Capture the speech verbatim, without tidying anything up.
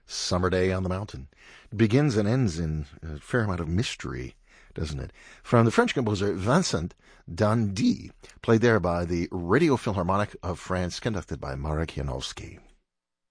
Summer Day on the Mountain. It begins and ends in a fair amount of mystery, doesn't it? From the French composer Vincent d'Indy, played there by the Radio Philharmonic of France, conducted by Marek Janowski.